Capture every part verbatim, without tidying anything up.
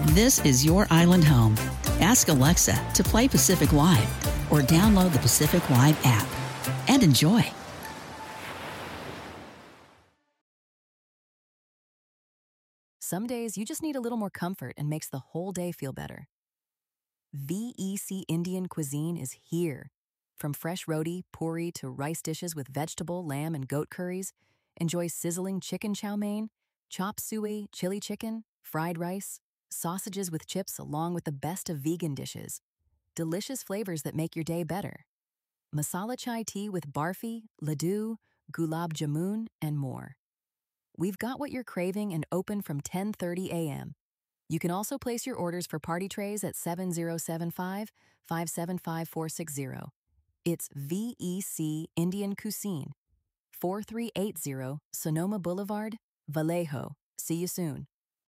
This is your island home. Ask Alexa to play Pacific Live or download the Pacific Live app and enjoy. Some days you just need a little more comfort and makes the whole day feel better. V E C Indian cuisine is here. From fresh roti, puri to rice dishes with vegetable, lamb, and goat curries, enjoy sizzling chicken chow mein, chop suey, chili chicken, fried rice, sausages with chips along with the best of vegan dishes. Delicious flavors that make your day better. Masala chai tea with barfi, laddu, gulab jamun, and more. We've got what you're craving and open from ten thirty a.m. You can also place your orders for party trays at seven zero seven five, five seven five, four six zero. It's V E C Indian Cuisine, forty-three eighty Sonoma Boulevard, Vallejo. See you soon.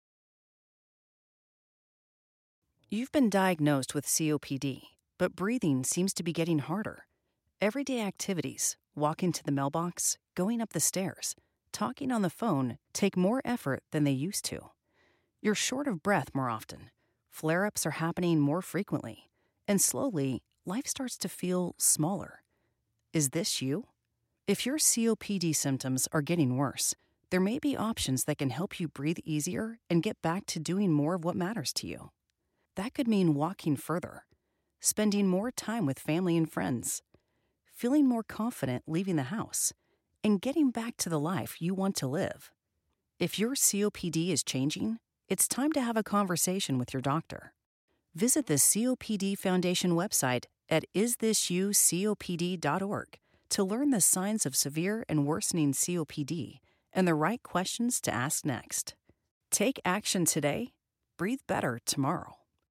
You've been diagnosed with C O P D, but breathing seems to be getting harder. Everyday activities, walking to the mailbox, going up the stairs, talking on the phone take more effort than they used to. You're short of breath more often. Flare-ups are happening more frequently. And slowly, life starts to feel smaller. Is this you? If your C O P D symptoms are getting worse, there may be options that can help you breathe easier and get back to doing more of what matters to you. That could mean walking further, spending more time with family and friends, feeling more confident leaving the house, and getting back to the life you want to live. If your C O P D is changing, it's time to have a conversation with your doctor. Visit the C O P D Foundation website at is this you C O P D dot org to learn the signs of severe and worsening C O P D and the right questions to ask next. Take action today. Breathe better tomorrow.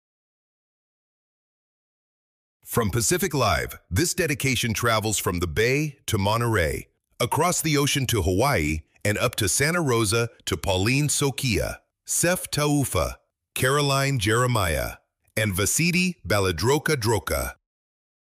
From Pacific Live, this dedication travels from the Bay to Monterey, across the ocean to Hawaii, and up to Santa Rosa to Pauline Sokia, Sef Taufa, Caroline Jeremiah, and Vasidi Baladroka Droka.